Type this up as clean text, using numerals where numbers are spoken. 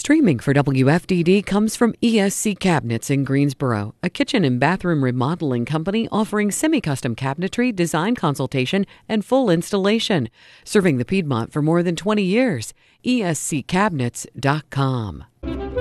Streaming for WFDD comes from ESC Cabinets in Greensboro, a kitchen and bathroom remodeling company offering semi-custom cabinetry, design consultation, and full installation. Serving the Piedmont for more than 20 years. ESCCabinets.com.